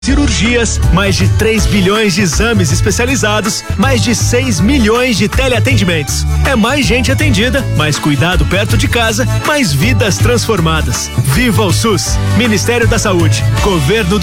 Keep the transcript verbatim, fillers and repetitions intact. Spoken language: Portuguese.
cirurgias, mais de três bilhões de exames especializados, mais de seis milhões de teleatendimentos. É mais gente atendida, mais cuidado perto de casa, mais vidas transformadas. Viva o SUS! Ministério da Saúde, Governo do